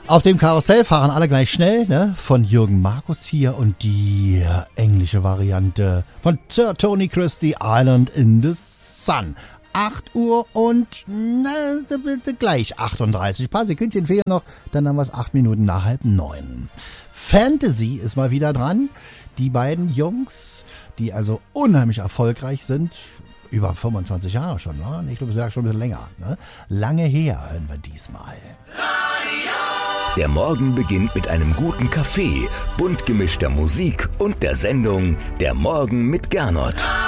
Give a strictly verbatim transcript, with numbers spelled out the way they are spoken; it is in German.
Auf dem Karussell fahren alle gleich schnell, ne? Von Jürgen Markus hier und die englische Variante von Sir Tony Christie, Island in the Sun. acht Uhr und na, gleich achtunddreißig. Ein paar Sekündchen fehlen noch, dann haben wir es acht Minuten nach halb neun. Fantasy ist mal wieder dran. Die beiden Jungs, die also unheimlich erfolgreich sind, über fünfundzwanzig Jahre schon, ne? Ich glaube, es ist ja schon ein bisschen länger. Ne? Lange her hören wir diesmal. Der Morgen beginnt mit einem guten Kaffee, bunt gemischter Musik und der Sendung Der Morgen mit Gernot.